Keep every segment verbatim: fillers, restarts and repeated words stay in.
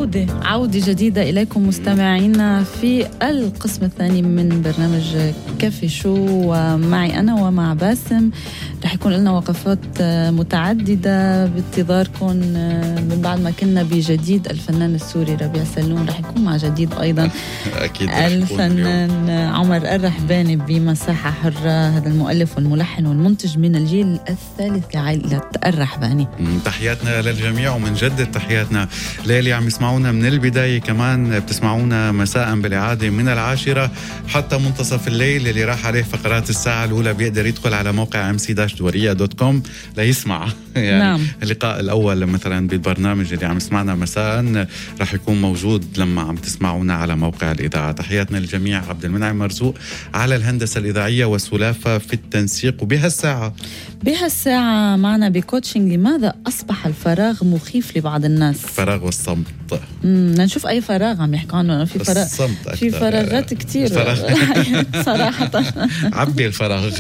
عودة عودة جديدة إليكم مستمعينا في القسم الثاني من برنامج كافي شو، ومعي أنا ومع باسم. رح يكون لنا وقفات متعددة بانتظاركم من بعد ما كنا بجديد الفنان السوري ربيع سلون. رح يكون مع جديد أيضا أكيد الفنان عمر الرحباني بمساحة حرة، هذا المؤلف والملحن والمنتج من الجيل الثالث لعائلة الرحباني. تحياتنا للجميع ومنجدد تحياتنا للي عم يسمعونا من البداية، كمان بتسمعونا مساء بالإعادة من العاشرة حتى منتصف الليل. اللي راح عليه فقرات الساعة الأولى بيقدر يدخل على موقع ام سي دورية دوت كوم ليسمع يعني نعم. اللقاء الأول مثلا بالبرنامج اللي عم يسمعنا مساء راح يكون موجود لما عم تسمعونا على موقع الإذاعة. تحياتنا للجميع. عبد المنعم مرزوق على الهندسة الإذاعية والسلافة في التنسيق. وبهالساعة بهالساعة معنا بكوتشنج لماذا أصبح الفراغ مخيف لبعض الناس. الفراغ والصمت. امم نشوف أي فراغ عم يحكوا عنه. في فراغ في فراغات كتير صراحة. عبي الفراغ.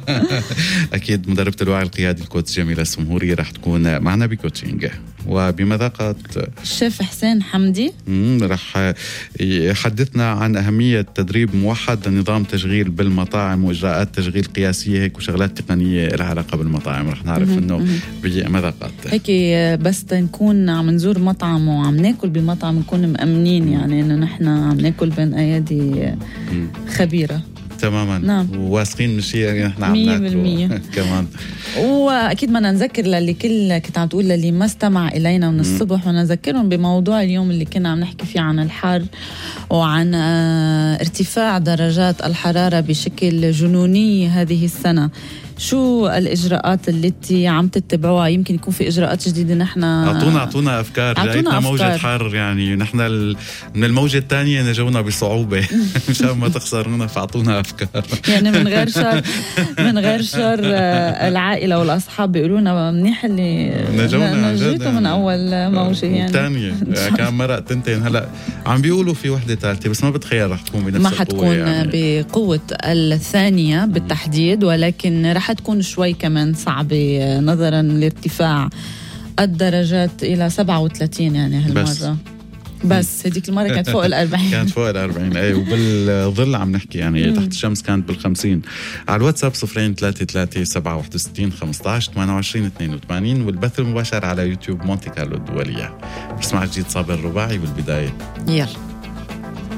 أكيد مدربة الوعي القيادي الكوتش جميلة السمهوري رح تكون معنا بكوتشنج، وبمذاقة الشيف حسين حمدي رح يحدثنا عن أهمية تدريب موحد لنظام تشغيل بالمطاعم وإجراءات تشغيل قياسية هيك وشغلات تقنية لها علاقة بالمطاعم. رح نعرف إنه بمذاقات هيك بس نكون عم نزور مطعم وعم ناكل بمطعم نكون مأمنين يعني إنه نحن عم ناكل بين أيادي خبيرة تماما. نعم. وواثقين من الشيء نحن عم ناكله كمان. واكيد ما نذكر للي كل كنت عم تقول للي ما استمع الينا من الصبح، ونذكرهم بموضوع اليوم اللي كنا عم نحكي فيه عن الحر وعن ارتفاع درجات الحرارة بشكل جنوني هذه السنة. شو الإجراءات التي عم تتبعوها؟ يمكن يكون في إجراءات جديدة. نحن أعطونا أعطونا أفكار. جايتنا موجة حر يعني نحن ال... من الموجة الثانية نجونا بصعوبة مشان ما تخسرونا، فأعطونا أفكار يعني من غير شر من غير شر العائلة والأصحاب بيقولونا منيح اللي نجونا نجيتوا من أول موجة يعني الثانية كان مرق تنتين. هلأ عم بيقولوا في وحدة ثالثة بس ما بتخيل رح تكون بنفس ما القوة، حتكون يعني بقوة الثانية بالتحديد، ولكن رح تكون شوي كمان صعبة نظرا لارتفاع الدرجات إلى سبعة وثلاثين يعني هالمرة. بس, بس هديك المرة كانت فوق الأربعين كانت فوق الأربعين أي. وبالظل عم نحكي يعني تحت الشمس كانت بالخمسين. على الواتساب صفرين ثلاثة ثلاثة سبعة واحد ستين خمسة عشر ثمانية وعشرين اثنين وثمانين، والبث المباشر على يوتيوب مونتي كارلو الدولية. بسمع جديد صابر الرباعي بالبداية. يلا